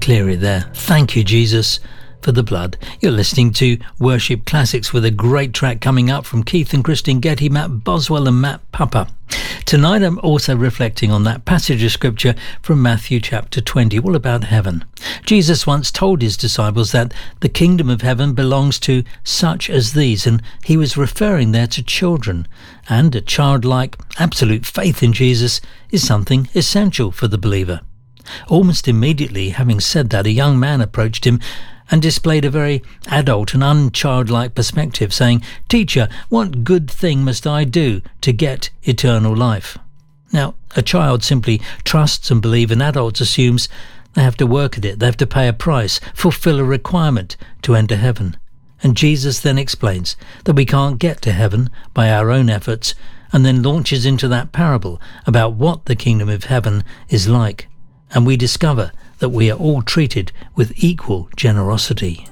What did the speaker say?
Cleary there. Thank you, Jesus, for the blood. You're listening to Worship Classics with a great track coming up from Keith and Christine Getty, Matt Boswell and Matt Papa. Tonight I'm also reflecting on that passage of scripture from Matthew chapter 20, all about heaven. Jesus once told his disciples that the kingdom of heaven belongs to such as these, and he was referring there to children. And a childlike, absolute faith in Jesus is something essential for the believer. Almost immediately, having said that, a young man approached him and displayed a very adult and unchildlike perspective, saying, "Teacher, what good thing must I do to get eternal life?" Now, a child simply trusts and believes, and adults assumes they have to work at it, they have to pay a price, fulfill a requirement to enter heaven. And Jesus then explains that we can't get to heaven by our own efforts, and then launches into that parable about what the kingdom of heaven is like. And we discover that we are all treated with equal generosity.